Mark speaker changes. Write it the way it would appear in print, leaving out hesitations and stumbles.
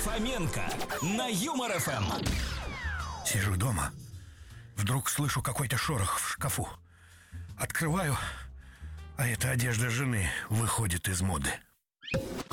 Speaker 1: Фоменко на Юмор ФМ.
Speaker 2: Сижу дома. Вдруг слышу какой-то шорох в шкафу. Открываю, а это одежда жены выходит из моды.